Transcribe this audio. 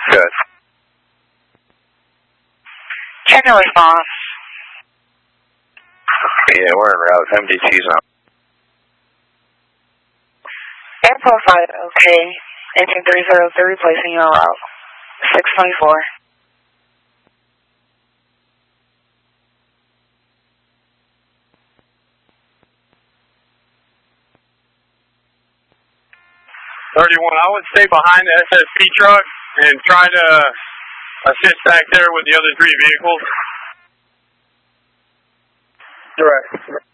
Good. Check and response. Yeah, we're en route. MDT's on. Air profile okay. Engine 303 placing you en route. 624. I would stay behind the SSP truck and try to assist back there with the other 3 vehicles. Direct.